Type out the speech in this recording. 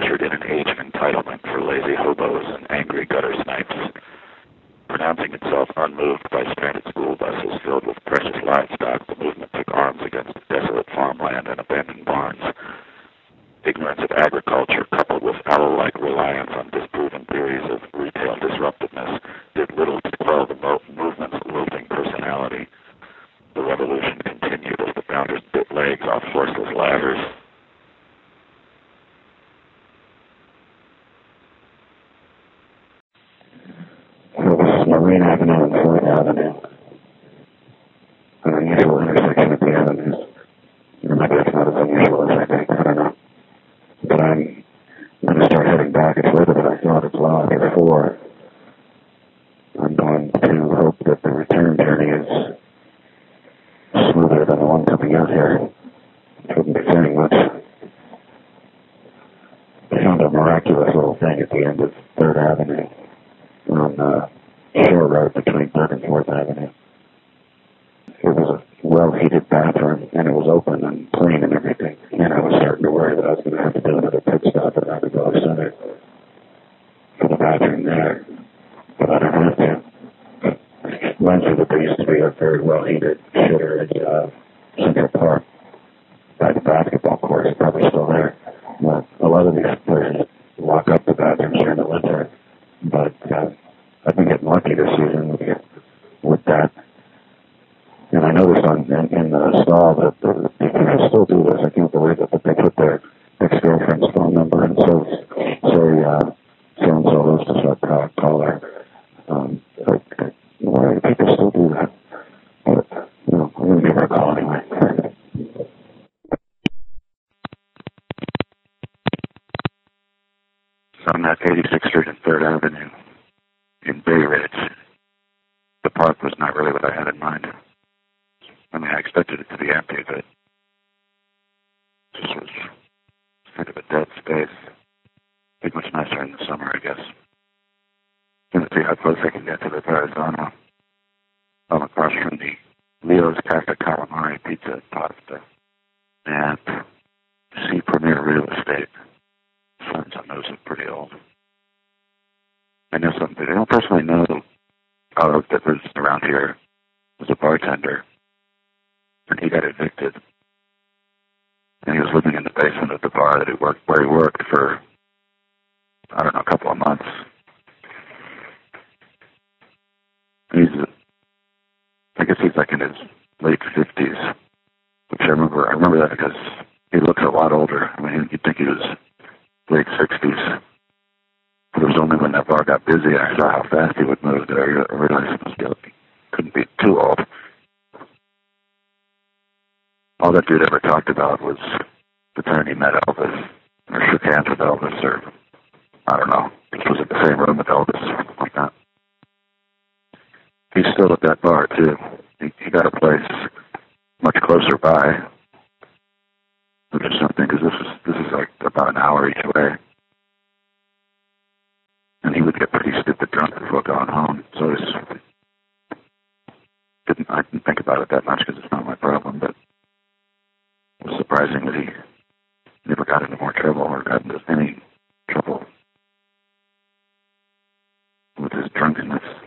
ushered in an age of entitlement for lazy hobos and angry gutter snipes. Pronouncing itself unmoved by stranded school buses filled with precious livestock, the movement took arms against desolate farmland and abandoned barns. Ignorance of agriculture, coupled with owl-like reliance on disproven theories of retail disruptiveness, did little to quell the movement's lilting personality. The revolution continued as the founders bit legs off horseless ladders. So this is Marine Avenue and 4th Avenue. An unusual intersection of the avenues. Or maybe it's not as unusual as I think, I don't know. But I'm going to start heading back. It's later than I thought. It's long before. I'm going to hope that the return journey is smoother than the one coming out here. It wouldn't be saying much. I found a miraculous little thing at the end of 3rd Avenue on Shore Road between 3rd and 4th Avenue. It was a well-heated bathroom, and it was open and clean and everything. And I was starting to worry that I was going to have to do another pit stop at Rockefeller Center for the bathroom there. But I don't have to. Reminds me that there used to be a very well-heated shitter at Central Park by the basketball court. It's probably still there. Well, a lot of these places lock up the bathrooms during the winter. But I've been getting lucky this season with that. And I noticed in the stall that people still do this. I can't believe it, but they put their ex-girlfriend's phone number and say so-and-so lives to start call her. Why do people still do that? But, I'm going to give her a call anyway. So I'm at 86th Street and 3rd Avenue in Bay Ridge. The park was not really what I had in mind. I mean, I expected it to be empty, but this was kind of a dead space. Be much nicer in the summer, I guess. Going to see how close I can get to the Verrazano. I'm across from the Leo's Casta Calamari Pizza and Pasta and C Premier Real Estate. Friends on those are pretty old. I know somebody I don't personally know that lives around here was a bartender, and he got evicted. And he was living in the basement of the bar where he worked for, I don't know, a couple of months. I guess he's like in his late 50s, which I remember that because he looks a lot older. I mean, you'd think he was late 60s. But it was only when that bar got busy and I saw how fast he would move that I realized he couldn't be too old. All that dude ever talked about was the time he met Elvis, or shook hands with Elvis, or I don't know, just was in the same room with Elvis, or something like that. He's still at that bar, too. He got a place much closer by, which is something, because this is like about an hour each way. And he would get pretty stupid drunk before going home, so I didn't think about it that much because it's not my problem, but it was surprising that he never got into more trouble or got into any trouble with his drunkenness.